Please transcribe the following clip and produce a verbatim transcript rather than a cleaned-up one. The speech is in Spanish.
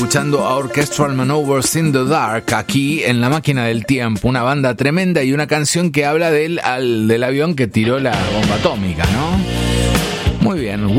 Escuchando a Orchestral Maneuvers in the Dark aquí en La Máquina del Tiempo, una banda tremenda y una canción que habla del, al, del avión que tiró la bomba atómica, ¿no? Muy bien.